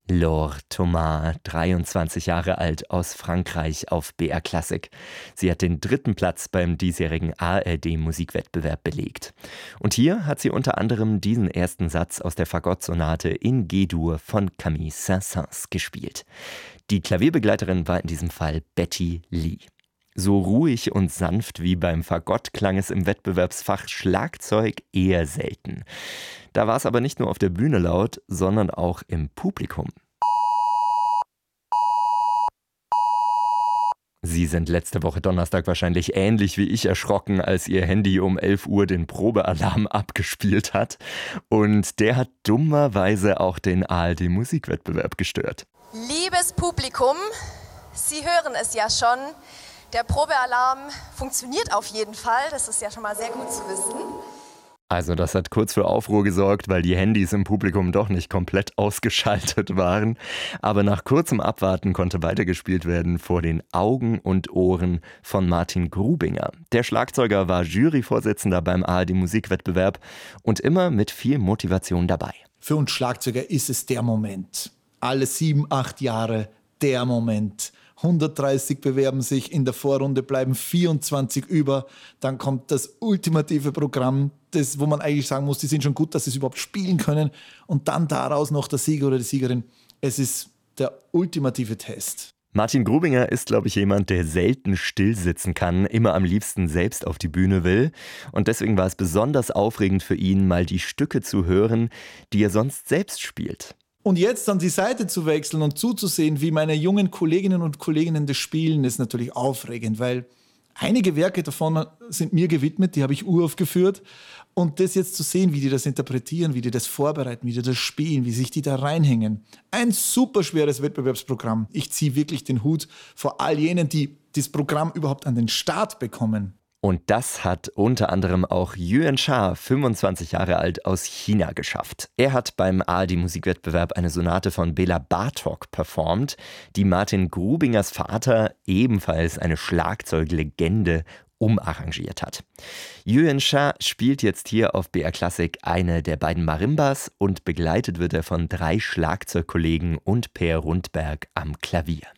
Laure Thomas, 23 Jahre alt, aus Frankreich auf BR Classic. Sie hat den 3. Platz beim diesjährigen ARD-Musikwettbewerb belegt. Und hier hat sie unter anderem diesen ersten Satz aus der Fagott-Sonate in G-Dur von Camille Saint-Saëns gespielt. Die Klavierbegleiterin war in diesem Fall Betty Lee. So ruhig und sanft wie beim Fagott klang es im Wettbewerbsfach Schlagzeug eher selten. Da war es aber nicht nur auf der Bühne laut, sondern auch im Publikum. Sie sind letzte Woche Donnerstag wahrscheinlich ähnlich wie ich erschrocken, als Ihr Handy um 11 Uhr den Probealarm abgespielt hat. Und der hat dummerweise auch den ARD-Musikwettbewerb gestört. Liebes Publikum, Sie hören es ja schon. Der Probealarm funktioniert auf jeden Fall. Das ist ja schon mal sehr gut zu wissen. Also das hat kurz für Aufruhr gesorgt, weil die Handys im Publikum doch nicht komplett ausgeschaltet waren. Aber nach kurzem Abwarten konnte weitergespielt werden vor den Augen und Ohren von Martin Grubinger. Der Schlagzeuger war Juryvorsitzender beim ARD-Musikwettbewerb und immer mit viel Motivation dabei. Für uns Schlagzeuger ist es der Moment. Alle 7, 8 Jahre der Moment. 130 bewerben sich, in der Vorrunde bleiben 24 über. Dann kommt das ultimative Programm, das, wo man eigentlich sagen muss, die sind schon gut, dass sie es überhaupt spielen können. Und dann daraus noch der Sieger oder die Siegerin. Es ist der ultimative Test. Martin Grubinger ist, glaube ich, jemand, der selten still sitzen kann, immer am liebsten selbst auf die Bühne will. Und deswegen war es besonders aufregend für ihn, mal die Stücke zu hören, die er sonst selbst spielt. Und jetzt an die Seite zu wechseln und zuzusehen, wie meine jungen Kolleginnen und Kollegen das spielen, ist natürlich aufregend, weil einige Werke davon sind mir gewidmet, die habe ich uraufgeführt. Und das jetzt zu sehen, wie die das interpretieren, wie die das vorbereiten, wie die das spielen, wie sich die da reinhängen. Ein super schweres Wettbewerbsprogramm. Ich ziehe wirklich den Hut vor all jenen, die das Programm überhaupt an den Start bekommen. Und das hat unter anderem auch Yuan Sha, 25 Jahre alt, aus China geschafft. Er hat beim ARD-Musikwettbewerb eine Sonate von Bela Bartok performt, die Martin Grubingers Vater, ebenfalls eine Schlagzeuglegende, umarrangiert hat. Yuan Sha spielt jetzt hier auf BR Classic eine der beiden Marimbas und begleitet wird er von 3 Schlagzeugkollegen und Per Rundberg am Klavier.